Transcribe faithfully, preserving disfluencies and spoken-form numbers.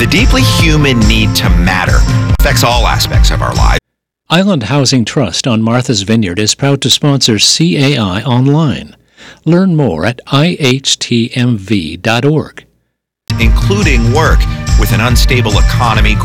The deeply human need to matter affects all aspects of our lives. Island Housing Trust on Martha's Vineyard is proud to sponsor C A I Online. Learn more at I H T M V dot org. Including work with an unstable economy,